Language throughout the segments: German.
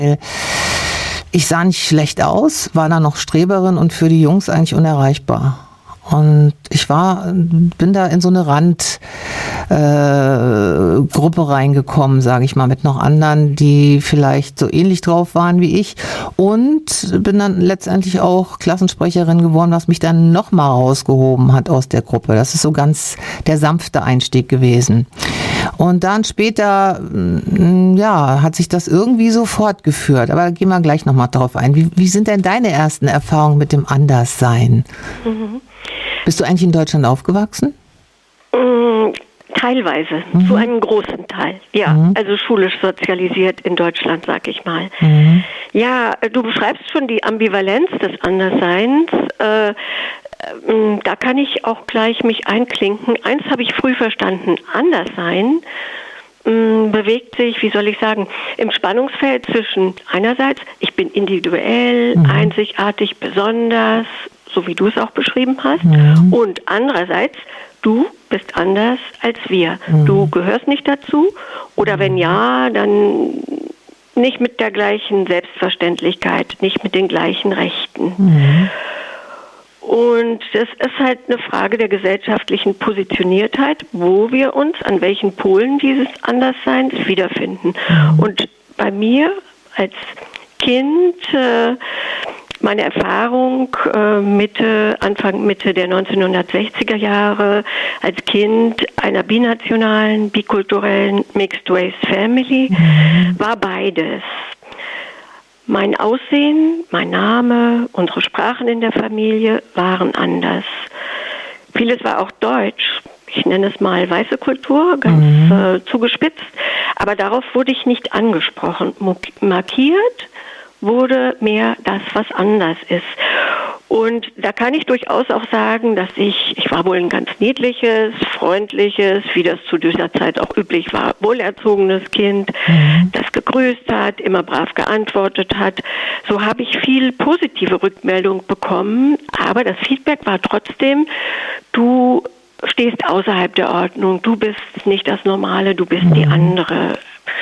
Ich sah nicht schlecht aus, war da noch Streberin und für die Jungs eigentlich unerreichbar. Und ich bin da in so eine Randgruppe reingekommen, sage ich mal, mit noch anderen, die vielleicht so ähnlich drauf waren wie ich. Und bin dann letztendlich auch Klassensprecherin geworden, was mich dann nochmal rausgehoben hat aus der Gruppe. Das ist so ganz der sanfte Einstieg gewesen. Und dann später, hat sich das irgendwie so fortgeführt. Aber da gehen wir gleich nochmal drauf ein. Wie sind denn deine ersten Erfahrungen mit dem Anderssein? Mhm. Bist du eigentlich in Deutschland aufgewachsen? Teilweise, zu einem großen Teil. Ja, also schulisch sozialisiert in Deutschland, sag ich mal. Ja, du beschreibst schon die Ambivalenz des Andersseins. Da kann ich auch gleich mich einklinken. Eins habe ich früh verstanden: Anderssein bewegt sich, wie soll ich sagen, im Spannungsfeld zwischen einerseits, ich bin individuell, einzigartig, besonders, so wie du es auch beschrieben hast, und andererseits, du bist anders als wir. Du gehörst nicht dazu, oder wenn ja, dann nicht mit der gleichen Selbstverständlichkeit, nicht mit den gleichen Rechten. Und das ist halt eine Frage der gesellschaftlichen Positioniertheit, wo wir uns an welchen Polen dieses Andersseins wiederfinden. Und bei mir als Kind, meine Erfahrung Anfang Mitte der 1960er Jahre als Kind einer binationalen, bikulturellen Mixed Race Family war beides. Mein Aussehen, mein Name, unsere Sprachen in der Familie waren anders. Vieles war auch deutsch. Ich nenne es mal weiße Kultur, ganz zugespitzt. Aber darauf wurde ich nicht angesprochen. Markiert wurde mehr das, was anders ist. Und da kann ich durchaus auch sagen, dass ich war wohl ein ganz niedliches, freundliches, wie das zu dieser Zeit auch üblich war, wohlerzogenes Kind, das gegrüßt hat, immer brav geantwortet hat. So habe ich viel positive Rückmeldung bekommen, aber das Feedback war trotzdem: du stehst außerhalb der Ordnung, du bist nicht das Normale, du bist die andere.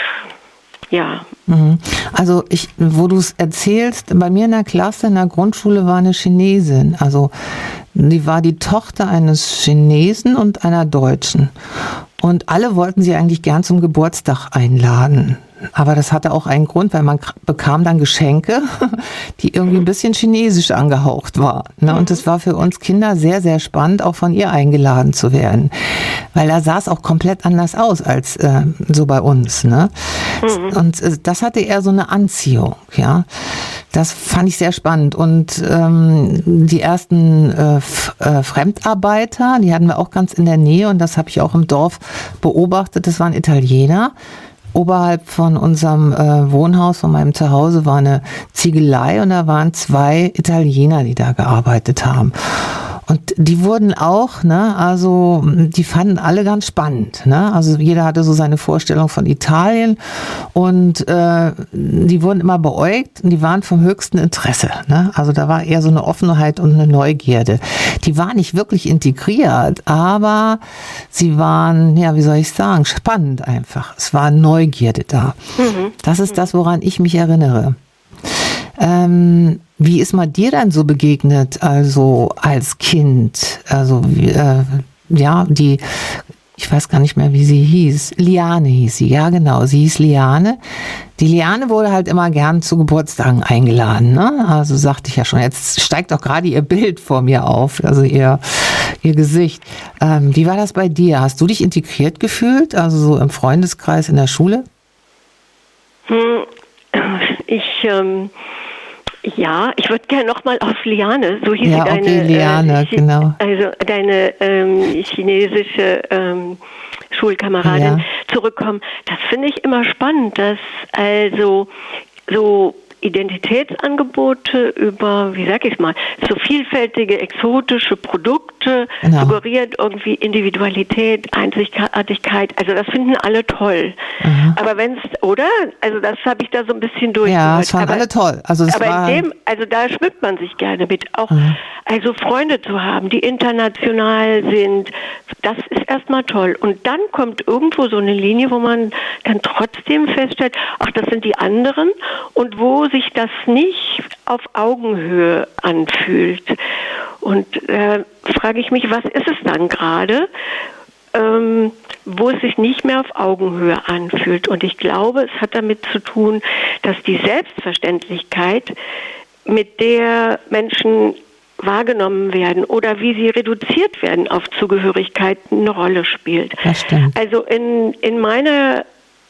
Ja. Also wo du es erzählst, bei mir in der Klasse, in der Grundschule war eine Chinesin. Also die war die Tochter eines Chinesen und einer Deutschen. Und alle wollten sie eigentlich gern zum Geburtstag einladen. Aber das hatte auch einen Grund, weil man bekam dann Geschenke, die irgendwie ein bisschen chinesisch angehaucht waren. Ne? Und es war für uns Kinder sehr, sehr spannend, auch von ihr eingeladen zu werden. Weil da sah es auch komplett anders aus als so bei uns. Ne? Und das hatte eher so eine Anziehung. Ja, das fand ich sehr spannend. Und die ersten Fremdarbeiter, die hatten wir auch ganz in der Nähe. Und das habe ich auch im Dorf beobachtet. Das waren Italiener. Oberhalb von unserem Wohnhaus, von meinem Zuhause, war eine Ziegelei und da waren 2 Italiener, die da gearbeitet haben. Und die wurden auch, also die fanden alle ganz spannend. Also jeder hatte so seine Vorstellung von Italien und die wurden immer beäugt und die waren vom höchsten Interesse. Also da war eher so eine Offenheit und eine Neugierde. Die waren nicht wirklich integriert, aber sie waren, wie soll ich sagen, spannend einfach. Es war Neugierde da. Das ist das, woran ich mich erinnere. Wie ist man dir dann so begegnet, also als Kind? Also, ich weiß gar nicht mehr, wie sie hieß. Liane hieß sie, ja genau, sie hieß Liane. Die Liane wurde halt immer gern zu Geburtstagen eingeladen, ne? Also sagte ich ja schon, jetzt steigt doch gerade ihr Bild vor mir auf, also ihr Gesicht. Wie war das bei dir? Hast du dich integriert gefühlt, also so im Freundeskreis in der Schule? Ich würde gerne nochmal auf Liane, so hieß ja, sie, deine, Liane, genau. Also deine chinesische Schulkameradin zurückkommen. Das finde ich immer spannend, dass also so Identitätsangebote über, wie sag ich mal, so vielfältige exotische Produkte suggeriert irgendwie Individualität, Einzigartigkeit. Also das finden alle toll. Aber also das habe ich da so ein bisschen durchgehört. Ja, das fanden alle toll. Also da schmückt man sich gerne mit. Auch also Freunde zu haben, die international sind, das ist erstmal toll. Und dann kommt irgendwo so eine Linie, wo man dann trotzdem feststellt, ach, das sind die anderen, und wo sich das nicht auf Augenhöhe anfühlt. Und frage ich mich, was ist es dann gerade, wo es sich nicht mehr auf Augenhöhe anfühlt? Und ich glaube, es hat damit zu tun, dass die Selbstverständlichkeit, mit der Menschen wahrgenommen werden oder wie sie reduziert werden auf Zugehörigkeit, eine Rolle spielt. Das stimmt. Also in meiner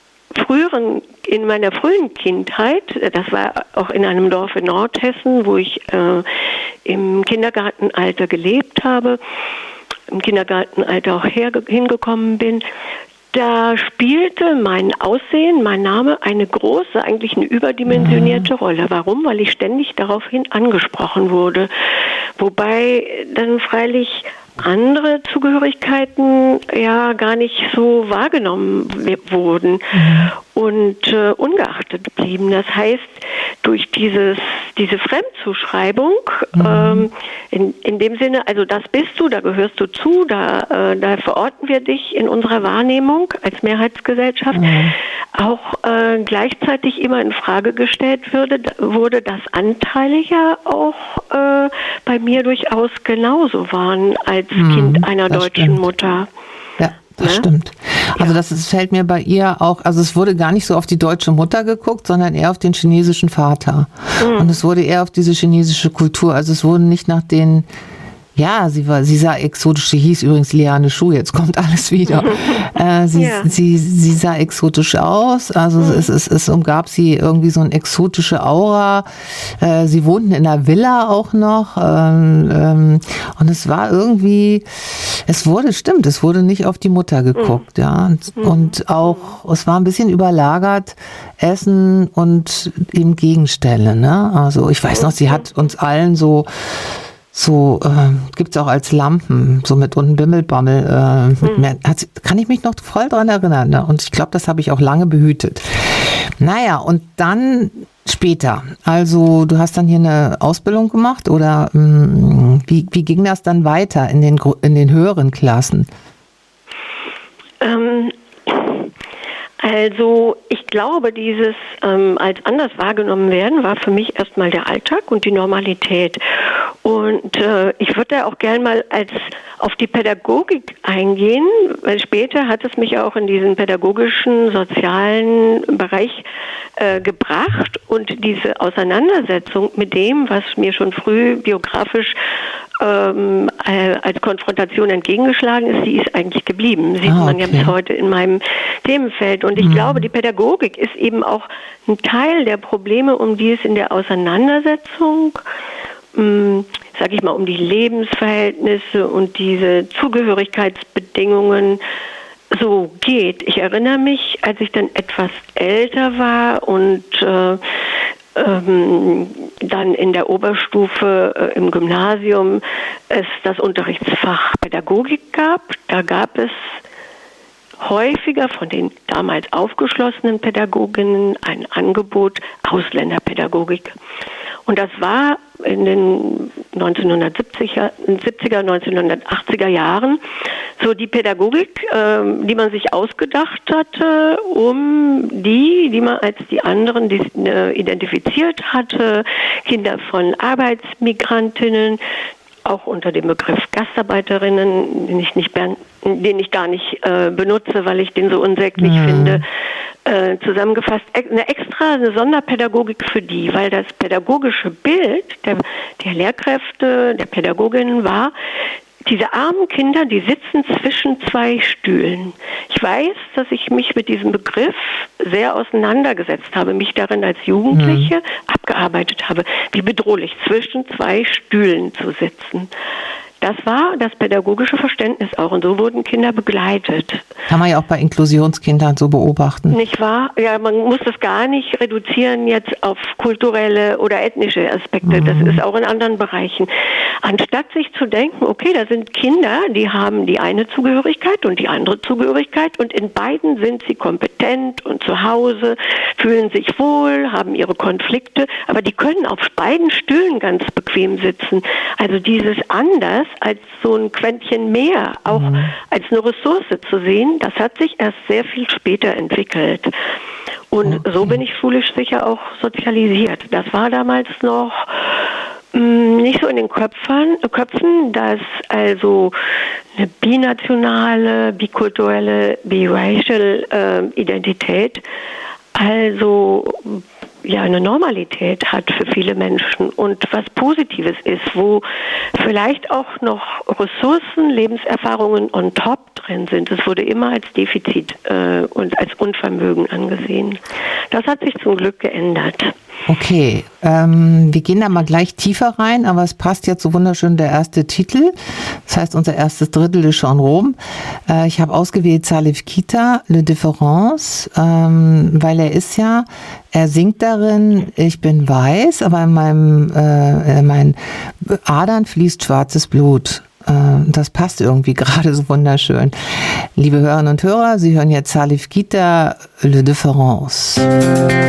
frühen Kindheit, das war auch in einem Dorf in Nordhessen, wo ich im Kindergartenalter gelebt habe, im Kindergartenalter auch hingekommen bin, da spielte mein Aussehen, mein Name eine große, eigentlich eine überdimensionierte Rolle. Warum? Weil ich ständig daraufhin angesprochen wurde. Wobei dann freilich andere Zugehörigkeiten ja gar nicht so wahrgenommen wurden und ungeachtet blieben. Das heißt, durch diese Fremdzuschreibung, in dem Sinne, also das bist du, da gehörst du zu, da verorten wir dich in unserer Wahrnehmung als Mehrheitsgesellschaft, auch gleichzeitig immer in Frage gestellt wurde, dass Anteile ja auch bei mir durchaus genauso waren als Kind einer deutschen Mutter. Ja, das stimmt. Also fällt mir bei ihr auch, also es wurde gar nicht so auf die deutsche Mutter geguckt, sondern eher auf den chinesischen Vater. Und es wurde eher auf diese chinesische Kultur. Also es wurde nicht nach den, ja, sie sah exotisch, sie hieß übrigens Liane Schuh, jetzt kommt alles wieder. Sie sah exotisch aus, also es umgab sie irgendwie so eine exotische Aura. Sie wohnten in einer Villa auch noch, und es war irgendwie, es wurde nicht auf die Mutter geguckt, ja. Und auch, es war ein bisschen überlagert, Essen und eben Gegenstände, ne? Also ich weiß noch, sie hat uns allen so gibt es auch als Lampen, so mit unten Bimmelbammel. Kann ich mich noch voll dran erinnern. Ne? Und ich glaube, das habe ich auch lange behütet. Naja, und dann später. Also du hast dann hier eine Ausbildung gemacht oder wie ging das dann weiter in den höheren Klassen? Also ich glaube, dieses als anders wahrgenommen werden war für mich erstmal der Alltag und die Normalität. Und ich würde da auch gern mal auf die Pädagogik eingehen, weil später hat es mich auch in diesen pädagogischen, sozialen Bereich gebracht, und diese Auseinandersetzung mit dem, was mir schon früh biografisch als Konfrontation entgegengeschlagen ist, die ist eigentlich geblieben. Sieht man ja bis heute in meinem Themenfeld. Und ich glaube, die Pädagogik ist eben auch ein Teil der Probleme, um die es in der Auseinandersetzung, sag ich mal, um die Lebensverhältnisse und diese Zugehörigkeitsbedingungen so geht. Ich erinnere mich, als ich dann etwas älter war und dann in der Oberstufe im Gymnasium es das Unterrichtsfach Pädagogik gab. Da gab es häufiger von den damals aufgeschlossenen Pädagoginnen ein Angebot Ausländerpädagogik. Und das war in den 1970er, 1980er Jahren so die Pädagogik, die man sich ausgedacht hatte, um die man als die anderen identifiziert hatte, Kinder von Arbeitsmigrantinnen, auch unter dem Begriff Gastarbeiterinnen, den ich gar nicht benutze, weil ich den so unsäglich finde, zusammengefasst, eine Sonderpädagogik für die, weil das pädagogische Bild der Lehrkräfte, der Pädagoginnen war, diese armen Kinder, die sitzen zwischen zwei Stühlen. Ich weiß, dass ich mich mit diesem Begriff sehr auseinandergesetzt habe, mich darin als Jugendliche abgearbeitet habe, wie bedrohlich zwischen zwei Stühlen zu sitzen. Das war das pädagogische Verständnis auch und so wurden Kinder begleitet. Kann man ja auch bei Inklusionskindern so beobachten. Nicht wahr? Ja, man muss das gar nicht reduzieren jetzt auf kulturelle oder ethnische Aspekte. Das ist auch in anderen Bereichen. Anstatt sich zu denken, okay, da sind Kinder, die haben die eine Zugehörigkeit und die andere Zugehörigkeit und in beiden sind sie kompetent und zu Hause, fühlen sich wohl, haben ihre Konflikte, aber die können auf beiden Stühlen ganz bequem sitzen. Also dieses anders als so ein Quäntchen mehr, auch als eine Ressource zu sehen, das hat sich erst sehr viel später entwickelt. Und so bin ich schulisch sicher auch sozialisiert. Das war damals noch nicht so in den Köpfen, dass also eine binationale, bikulturelle, biracial Identität also ja eine Normalität hat für viele Menschen und was Positives ist, wo vielleicht auch noch Ressourcen, Lebenserfahrungen on top drin sind. Es wurde immer als Defizit und als Unvermögen angesehen. Das hat sich zum Glück geändert. Okay, wir gehen da mal gleich tiefer rein, aber es passt jetzt so wunderschön der erste Titel. Das heißt, unser erstes Drittel ist schon rum. Ich habe ausgewählt Salif Keita, Le Différence, weil er singt darin, ich bin weiß, aber in meinen Adern fließt schwarzes Blut. Das passt irgendwie gerade so wunderschön. Liebe Hörerinnen und Hörer, Sie hören jetzt Salif Keita, Le Différence.